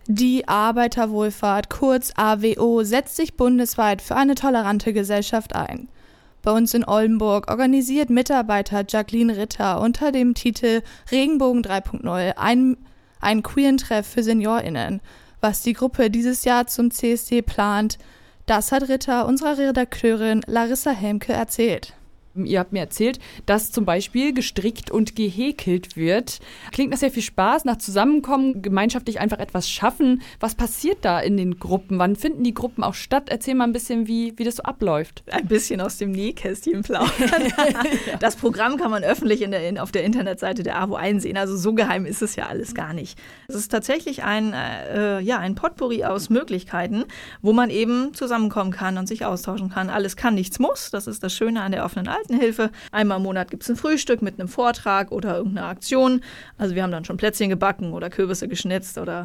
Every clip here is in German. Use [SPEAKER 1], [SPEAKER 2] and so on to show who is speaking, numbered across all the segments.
[SPEAKER 1] Die Arbeiterwohlfahrt, kurz AWO, setzt sich bundesweit für eine tolerante Gesellschaft ein. Bei uns in Oldenburg organisiert Mitarbeiter Jacqueline Ritter unter dem Titel Regenbogen 3.0 einen queeren Treff für SeniorInnen. Was die Gruppe dieses Jahr zum CSD plant, das hat Ritter unserer Redakteurin Larissa Helmke erzählt.
[SPEAKER 2] Ihr habt mir erzählt, dass zum Beispiel gestrickt und gehäkelt wird. Klingt nach sehr viel Spaß, nach Zusammenkommen, gemeinschaftlich einfach etwas schaffen. Was passiert da in den Gruppen? Wann finden die Gruppen auch statt? Erzähl mal ein bisschen, wie das so abläuft.
[SPEAKER 3] Ein bisschen aus dem Nähkästchen plaudern. Ja. Das Programm kann man öffentlich auf der Internetseite der AWO einsehen. Also so geheim ist es ja alles gar nicht. Es ist tatsächlich ein Potpourri aus Möglichkeiten, wo man eben zusammenkommen kann und sich austauschen kann. Alles kann, nichts muss. Das ist das Schöne an der offenen Altenhilfe. Einmal im Monat gibt es ein Frühstück mit einem Vortrag oder irgendeiner Aktion. Also wir haben dann schon Plätzchen gebacken oder Kürbisse geschnitzt oder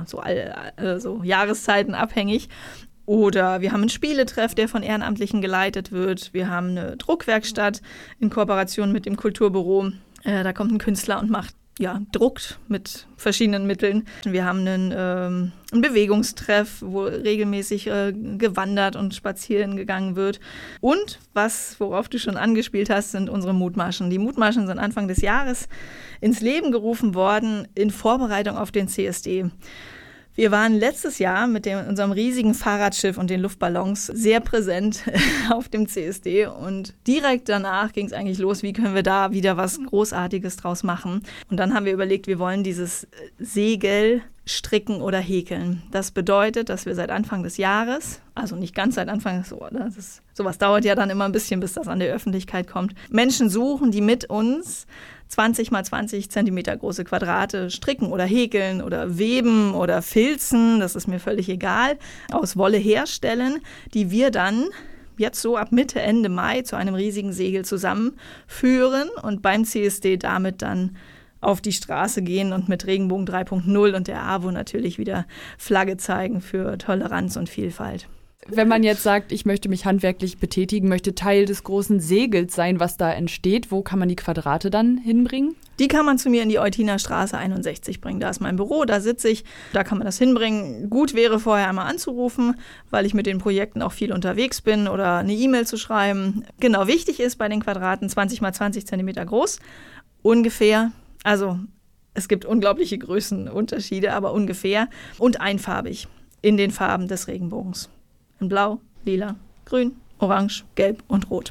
[SPEAKER 3] so Jahreszeiten abhängig. Oder wir haben einen Spieletreff, der von Ehrenamtlichen geleitet wird. Wir haben eine Druckwerkstatt in Kooperation mit dem Kulturbüro. Da kommt ein Künstler und druckt mit verschiedenen Mitteln. Wir haben einen Bewegungstreff, wo regelmäßig gewandert und spazieren gegangen wird. Und worauf du schon angespielt hast, sind unsere Mutmaschen. Die Mutmaschen sind Anfang des Jahres ins Leben gerufen worden in Vorbereitung auf den CSD. Wir waren letztes Jahr mit unserem riesigen Fahrradschiff und den Luftballons sehr präsent auf dem CSD und direkt danach ging es eigentlich los, wie können wir da wieder was Großartiges draus machen. Und dann haben wir überlegt, wir wollen dieses Segel stricken oder häkeln. Das bedeutet, dass wir seit Anfang des Jahres, also nicht ganz seit Anfang, sowas dauert ja dann immer ein bisschen, bis das an die Öffentlichkeit kommt, Menschen suchen, die mit uns 20 mal 20 Zentimeter große Quadrate stricken oder häkeln oder weben oder filzen, das ist mir völlig egal, aus Wolle herstellen, die wir dann jetzt so ab Mitte, Ende Mai zu einem riesigen Segel zusammenführen und beim CSD damit dann auf die Straße gehen und mit Regenbogen 3.0 und der AWO natürlich wieder Flagge zeigen für Toleranz und Vielfalt.
[SPEAKER 2] Wenn man jetzt sagt, ich möchte mich handwerklich betätigen, möchte Teil des großen Segels sein, was da entsteht, wo kann man die Quadrate dann hinbringen?
[SPEAKER 3] Die kann man zu mir in die Eutiner Straße 61 bringen. Da ist mein Büro, da sitze ich, da kann man das hinbringen. Gut wäre vorher einmal anzurufen, weil ich mit den Projekten auch viel unterwegs bin oder eine E-Mail zu schreiben. Genau, wichtig ist bei den Quadraten 20 mal 20 Zentimeter groß, ungefähr. Also es gibt unglaubliche Größenunterschiede, aber ungefähr. Und einfarbig in den Farben des Regenbogens. In Blau, Lila, Grün, Orange, Gelb und Rot.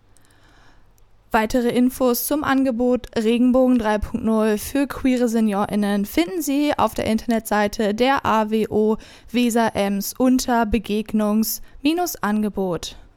[SPEAKER 1] Weitere Infos zum Angebot Regenbogen 3.0 für queere SeniorInnen finden Sie auf der Internetseite der AWO Weser-Ems unter Begegnungs-Angebot.